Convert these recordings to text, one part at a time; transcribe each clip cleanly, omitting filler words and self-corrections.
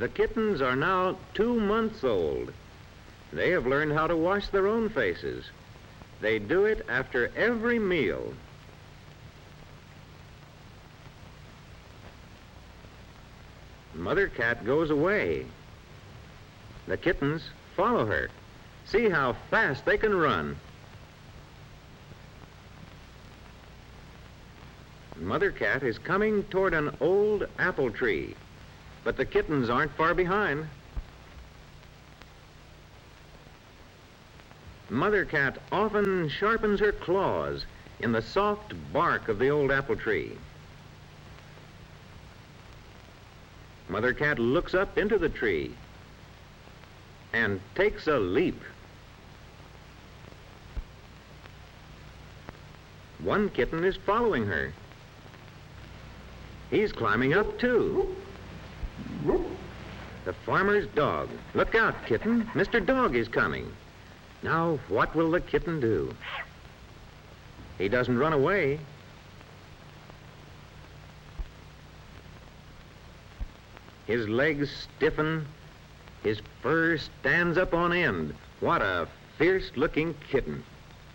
The kittens are now 2 months old. They have learned how to wash their own faces. They do it after every meal. Mother cat goes away. The kittens follow her. See how fast they can run. Mother cat is coming toward an old apple tree, but the kittens aren't far behind. Mother cat often sharpens her claws in the soft bark of the old apple tree. Mother cat looks up into the tree and takes a leap. One kitten is following her. He's climbing up too. The farmer's dog. Look out, kitten. Mr. Dog is coming. Now, what will the kitten do? He doesn't run away. His legs stiffen. His fur stands up on end. What a fierce-looking kitten.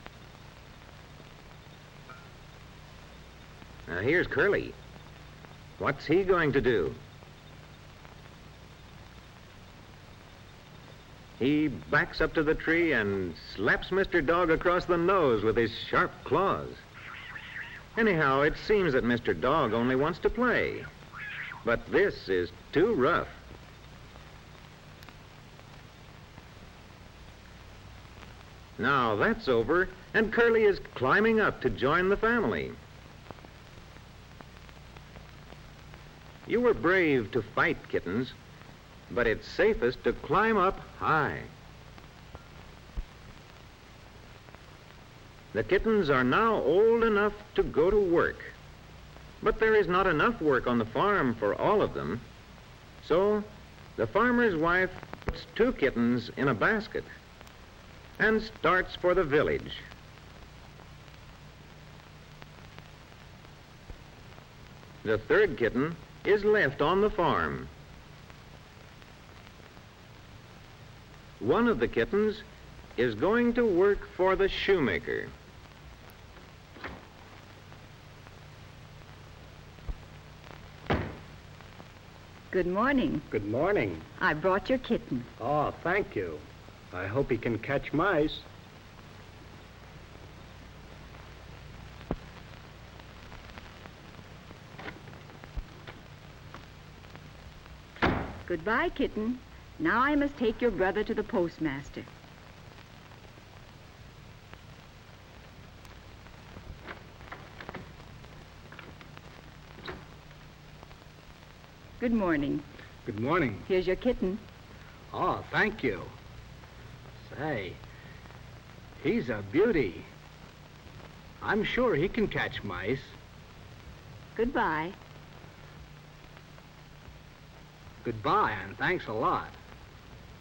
Now, here's Curly. What's he going to do? He backs up to the tree and slaps Mr. Dog across the nose with his sharp claws. Anyhow, it seems that Mr. Dog only wants to play. But this is too rough. Now that's over, and Curly is climbing up to join the family. You were brave to fight, kittens, but it's safest to climb up high. The kittens are now old enough to go to work, but there is not enough work on the farm for all of them. So the farmer's wife puts 2 kittens in a basket and starts for the village. The 3rd kitten is left on the farm. One of the kittens is going to work for the shoemaker. Good morning. Good morning. I brought your kitten. Oh, thank you. I hope he can catch mice. Goodbye, kitten. Now I must take your brother to the postmaster. Good morning. Good morning. Here's your kitten. Oh, thank you. Say, he's a beauty. I'm sure he can catch mice. Goodbye. Goodbye, and thanks a lot.